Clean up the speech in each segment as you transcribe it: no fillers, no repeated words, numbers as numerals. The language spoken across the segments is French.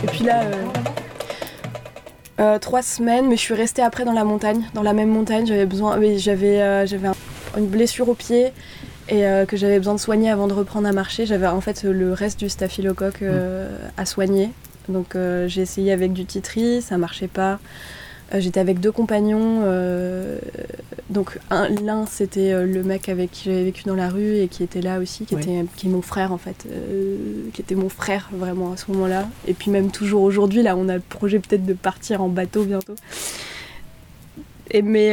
puis là, 3 semaines, mais je suis restée après dans la montagne, dans la même montagne. J'avais une blessure au pied et que j'avais besoin de soigner avant de reprendre à marcher. J'avais en fait le reste du staphylocoque à soigner. Donc j'ai essayé avec du titri, ça marchait pas. J'étais avec 2 compagnons. Donc l'un c'était le mec avec qui j'avais vécu dans la rue et qui était là aussi, qui est mon frère en fait, qui était mon frère vraiment à ce moment-là. Et puis même toujours aujourd'hui, là on a le projet peut-être de partir en bateau bientôt. Mais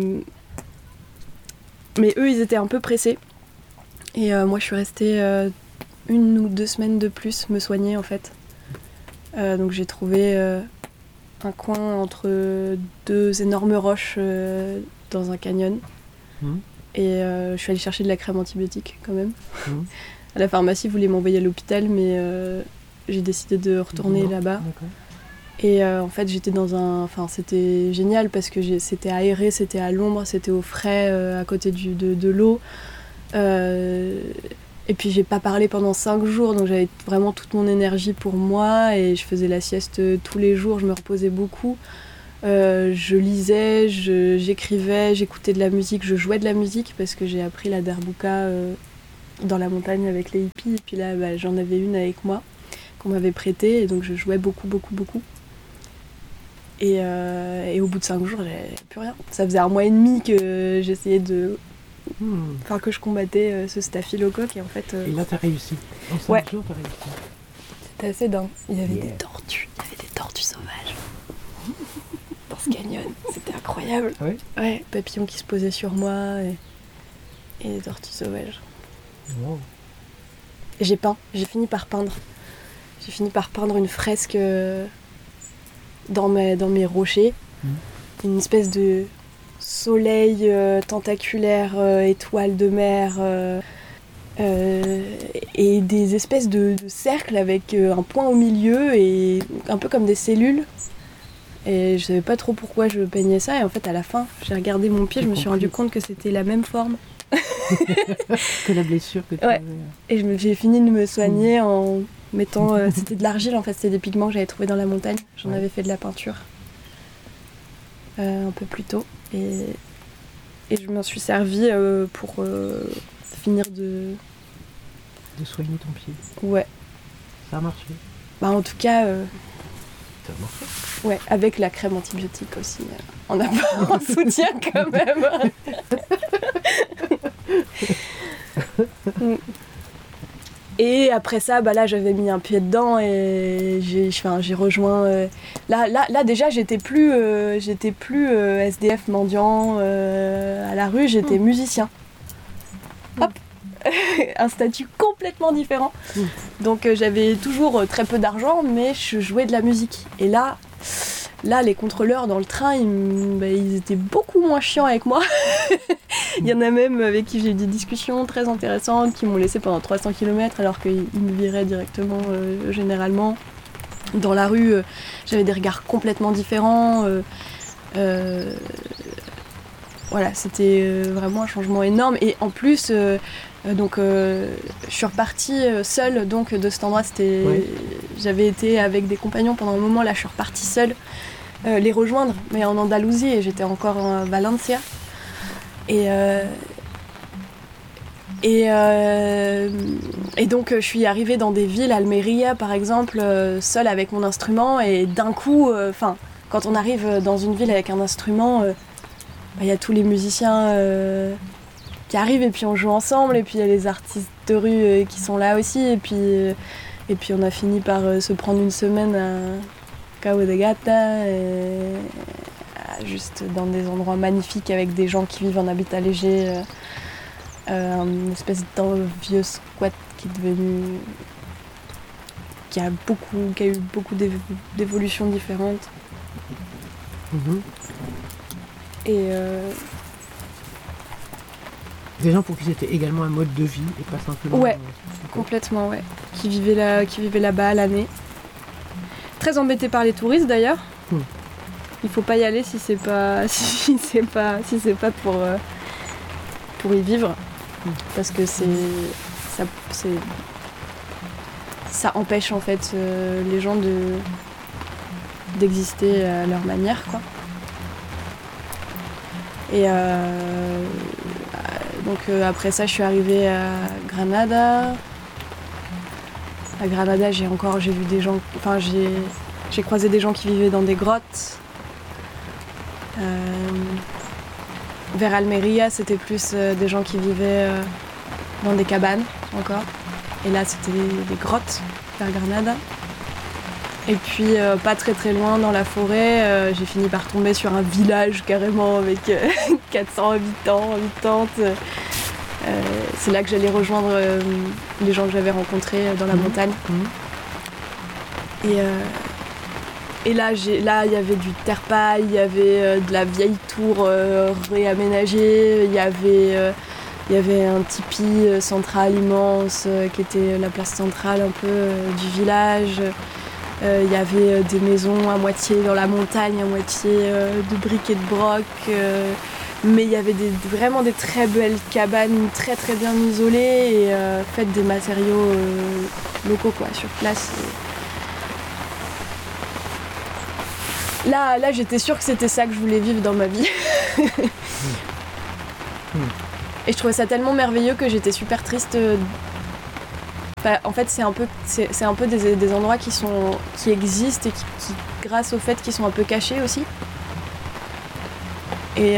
eux ils étaient un peu pressés. Et moi je suis restée 1 ou 2 semaines de plus me soigner en fait. Donc j'ai trouvé un coin entre 2 énormes roches dans un canyon. Et je suis allée chercher de la crème antibiotique quand même. À la pharmacie, ils voulaient m'envoyer à l'hôpital, mais j'ai décidé de retourner là-bas. Et en fait, j'étais c'était génial parce que c'était aéré, c'était à l'ombre, c'était au frais, à côté de l'eau. Et puis j'ai pas parlé pendant 5 jours, donc j'avais vraiment toute mon énergie pour moi et je faisais la sieste tous les jours, je me reposais beaucoup. Je lisais, j'écrivais, j'écoutais de la musique, je jouais de la musique parce que j'ai appris la darbuka dans la montagne avec les hippies. Et puis là, j'en avais une avec moi qu'on m'avait prêtée et donc je jouais beaucoup. Et au bout de 5 jours, j'avais plus rien. Ça faisait 1 mois et demi que j'essayais que je combattais ce staphylocoque et en fait... Et là t'as réussi. En 5 jours t'as réussi. C'était assez dingue. Il y avait des tortues sauvages dans ce canyon. C'était incroyable. Ouais, papillons qui se posaient sur moi et des tortues sauvages. Wow. Et j'ai fini par peindre. J'ai fini par peindre une fresque dans mes rochers. Une espèce de soleil tentaculaire, étoile de mer et des espèces de cercles avec un point au milieu et un peu comme des cellules. Et je savais pas trop pourquoi je peignais ça et en fait à la fin j'ai regardé mon pied, je me suis rendu compte que c'était la même forme que la blessure que tu avais. Et j'ai fini de me soigner en mettant c'était de l'argile en fait, c'était des pigments que j'avais trouvés dans la montagne. J'en avais fait de la peinture un peu plus tôt et je m'en suis servie pour finir de soigner ton pied. Ouais. Ça a marché. En tout cas ça a marché. Ouais, avec la crème antibiotique aussi. On a pas un soutien quand même. Et après ça, là j'avais mis un pied dedans et j'ai rejoint. Là déjà j'étais plus SDF mendiant à la rue, j'étais musicien. Hop, un statut complètement différent. Donc j'avais toujours très peu d'argent, mais je jouais de la musique. Et là les contrôleurs dans le train, ils étaient beaucoup moins chiants avec moi. Il y en a même avec qui j'ai eu des discussions très intéressantes, qui m'ont laissé pendant 300 km alors qu'ils me viraient directement généralement. Dans la rue, j'avais des regards complètement différents. Voilà, c'était vraiment un changement énorme. Et en plus, je suis repartie seule donc, de cet endroit. J'avais été avec des compagnons pendant un moment, là je suis repartie seule les rejoindre, mais en Andalousie, et j'étais encore à Valencia. Et donc je suis arrivée dans des villes, Almeria par exemple, seule avec mon instrument, et d'un coup, quand on arrive dans une ville avec un instrument, y a tous les musiciens qui arrivent et puis on joue ensemble, et puis il y a les artistes de rue qui sont là aussi, et puis on a fini par se prendre une semaine à Cabo de Gata, juste dans des endroits magnifiques avec des gens qui vivent en habitat léger, une espèce de vieux squat qui a eu beaucoup d'évolutions différentes. Et des gens pour qui c'était également un mode de vie et pas simplement... Complètement, ouais. Qui vivaient là-bas à l'année. Très embêtés par les touristes d'ailleurs. Il faut pas y aller si c'est pas pour y vivre, parce que ça empêche en fait les gens d'exister à leur manière, quoi. Et donc après ça, je suis arrivée à Granada. À Granada, j'ai vu des gens, enfin j'ai croisé des gens qui vivaient dans des grottes. Vers Almeria, c'était plus des gens qui vivaient dans des cabanes encore. Et là, c'était des grottes vers Granada. Et puis, pas très très loin dans la forêt, j'ai fini par tomber sur un village carrément avec 400 habitants, habitantes. C'est là que j'allais rejoindre les gens que j'avais rencontrés dans la montagne. Et là, il y avait du terre-paille, il y avait de la vieille tour réaménagée, il y avait un tipi central immense qui était la place centrale un peu du village. Il y avait des maisons à moitié dans la montagne, à moitié de briques et de broc. Mais il y avait vraiment des très belles cabanes, très très bien isolées et faites des matériaux locaux, quoi, sur place. Là, j'étais sûre que c'était ça que je voulais vivre dans ma vie. Et je trouvais ça tellement merveilleux que j'étais super triste. En fait, c'est un peu des endroits qui existent et qui, grâce au fait qu'ils sont un peu cachés aussi. Et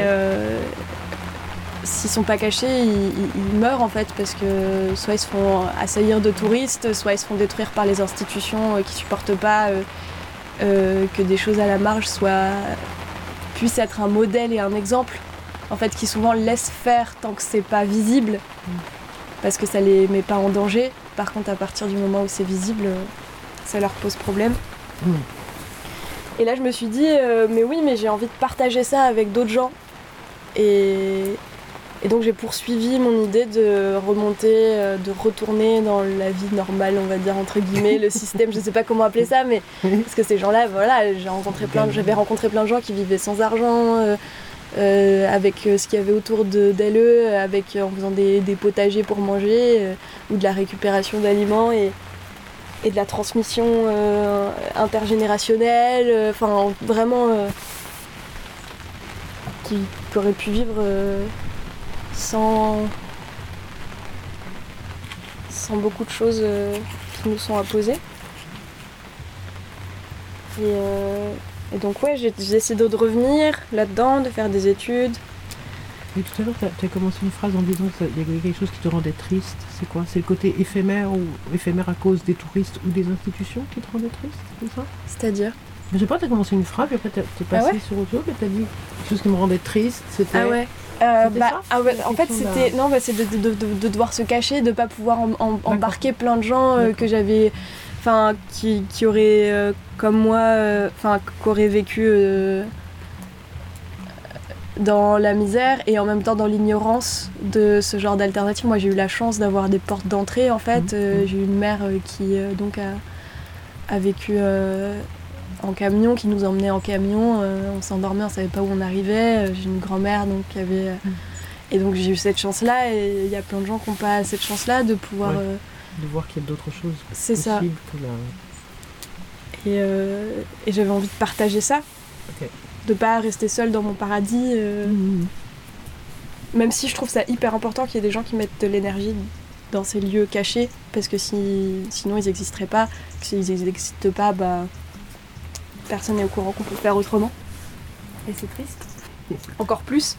s'ils sont pas cachés, ils meurent en fait parce que soit ils se font assaillir de touristes, soit ils se font détruire par les institutions qui supportent pas que des choses à la marge puissent être un modèle et un exemple. En fait, qui souvent laissent faire tant que c'est pas visible, parce que ça les met pas en danger. Par contre, à partir du moment où c'est visible, ça leur pose problème. Et là, je me suis dit, mais j'ai envie de partager ça avec d'autres gens. Et donc, j'ai poursuivi mon idée de remonter, de retourner dans la vie normale, on va dire, entre guillemets, le système, je sais pas comment appeler ça, mais parce que ces gens-là, voilà, j'avais rencontré plein de gens qui vivaient sans argent, avec ce qu'il y avait autour d'elle, en faisant des potagers pour manger, ou de la récupération d'aliments et de la transmission intergénérationnelle, enfin vraiment qui auraient pu vivre sans beaucoup de choses qui nous sont imposées. Et donc ouais, j'ai décidé de revenir là-dedans, de faire des études. Et tout à l'heure, tu as commencé une phrase en disant qu'il y avait quelque chose qui te rendait triste. C'est quoi? C'est le côté éphémère ou éphémère à cause des touristes ou des institutions qui te rendaient triste, c'est ça? C'est-à-dire? Je sais pas, tu as commencé une phrase et après t'es passé sur autre chose et tu as dit quelque chose qui me rendait triste. C'était... Ah ouais. En fait, c'était c'est de devoir se cacher, de pas pouvoir embarquer plein de gens que j'avais, enfin qui auraient comme moi, qui auraient vécu dans la misère et en même temps dans l'ignorance de ce genre d'alternative. Moi, j'ai eu la chance d'avoir des portes d'entrée en fait. J'ai eu une mère qui donc a vécu en camion, qui nous emmenait en camion, on s'endormait, on savait pas où on arrivait. J'ai une grand-mère donc qui avait et donc j'ai eu cette chance-là et il y a plein de gens qui n'ont pas cette chance-là de pouvoir de voir qu'il y a d'autres choses c'est possibles ça. Et j'avais envie de partager ça, de pas rester seule dans mon paradis, même si je trouve ça hyper important qu'il y ait des gens qui mettent de l'énergie dans ces lieux cachés, parce que sinon ils n'existeraient pas, que s'ils n'existent pas, personne n'est au courant qu'on peut faire autrement. Et c'est triste. Encore plus.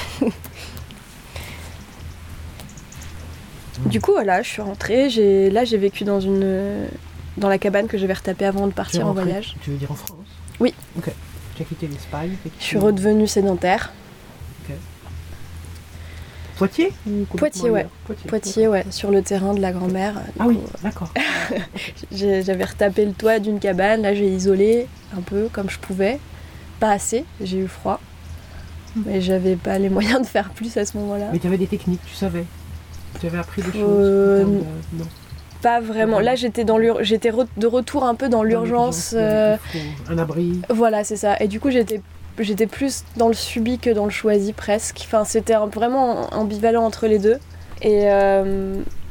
Du coup, voilà, je suis rentrée. J'ai vécu dans la cabane que j'avais retapée avant de partir en voyage. Tu veux dire en France? Oui. Ok. Tu as quitté l'Espagne? Je suis redevenue sédentaire. Ok. Poitiers? Poitiers, ouais. Poitiers, ouais, sur le terrain de la grand-mère. Oui, d'accord. J'avais retapé le toit d'une cabane. Là, j'ai isolé un peu comme je pouvais. Pas assez, j'ai eu froid. Mais j'avais pas les moyens de faire plus à ce moment-là. Mais tu avais des techniques, tu savais? Tu avais appris des choses? Non. Pas vraiment. Là, j'étais de retour un peu dans l'urgence. Un abri. Voilà, c'est ça. Et du coup, j'étais plus dans le subi que dans le choisi presque. Enfin, c'était vraiment ambivalent entre les deux. Et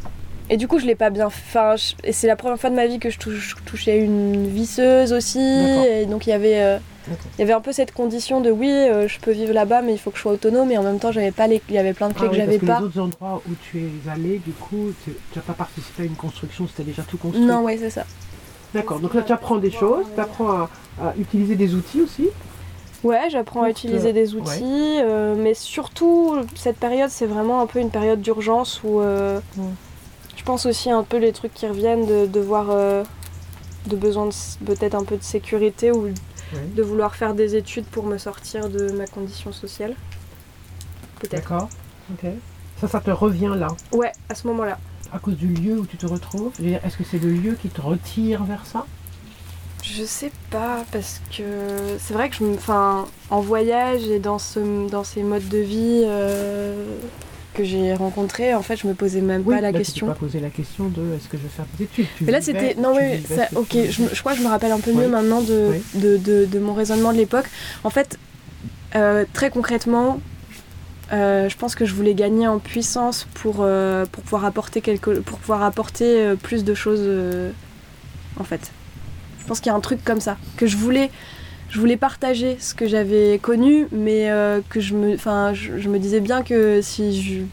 Et du coup, je l'ai pas bien. Et c'est la première fois de ma vie que je touchais une visseuse aussi. D'accord. Et donc il y avait un peu cette condition de oui, je peux vivre là-bas, mais il faut que je sois autonome. Et en même temps, il y avait plein de clés que j'avais pas. Les autres endroits où tu es allé, du coup, tu n'as pas participé à une construction, c'était déjà tout construit. Non, ouais, c'est ça. D'accord. Donc là, tu apprends des choses, tu apprends à utiliser des outils aussi. Ouais, j'apprends à utiliser des outils, mais surtout cette période, c'est vraiment un peu une période d'urgence où je pense aussi un peu les trucs qui reviennent de devoir, de besoin peut-être un peu de sécurité ou de vouloir faire des études pour me sortir de ma condition sociale. Peut-être. D'accord. Ok. Ça te revient là. Ouais, à ce moment-là. À cause du lieu où tu te retrouves. Je veux dire, est-ce que c'est le lieu qui te retire vers ça? Je sais pas, parce que c'est vrai que en voyage et dans ces modes de vie que j'ai rencontrés, en fait, je me posais même pas la question. Tu t'es pas posé la question de est-ce que je vais faire des études. Mais là, c'était. Non, oui, ok, je crois que je me rappelle un peu mieux maintenant de mon raisonnement de l'époque. En fait, très concrètement, je pense que je voulais gagner en puissance pour pouvoir apporter plus de choses, en fait. Je pense qu'il y a un truc comme ça, que je voulais partager ce que j'avais connu, mais que je me disais bien que si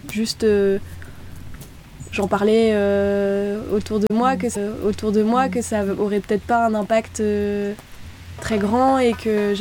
j'en parlais autour de moi, que ça aurait peut-être pas un impact très grand et que